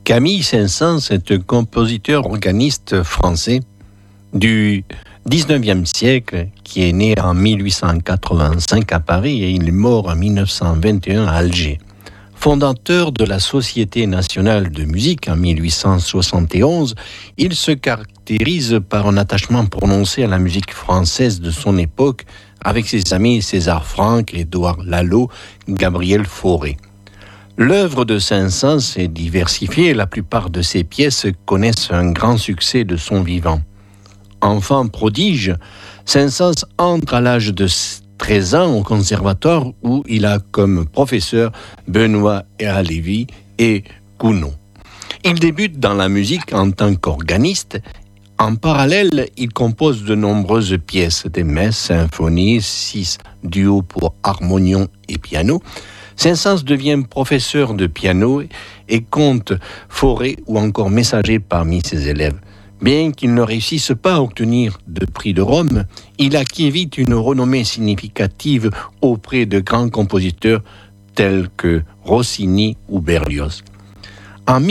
Camille Saint-Saëns est un compositeur organiste français du 19e siècle qui est né en 1885 à Paris et il est mort en 1921 à Alger. Fondateur de la Société nationale de musique en 1871, il se caractérise par un attachement prononcé à la musique française de son époque avec ses amis César Franck, Édouard Lalo, Gabriel Fauré. L'œuvre de Saint-Saëns est diversifiée et la plupart de ses pièces connaissent un grand succès de son vivant. Enfant prodige, Saint-Saëns entre à l'âge de 13 ans au conservatoire où il a comme professeur Benoît Halévy et Gounod. Il débute dans la musique en tant qu'organiste. En parallèle, il compose de nombreuses pièces, des messes, symphonies, 6 duos pour harmonium et piano. Saint-Saëns devient professeur de piano et compte Fauré ou encore messager parmi ses élèves. Bien qu'il ne réussisse pas à obtenir de prix de Rome, il acquiert vite une renommée significative auprès de grands compositeurs tels que Rossini ou Berlioz.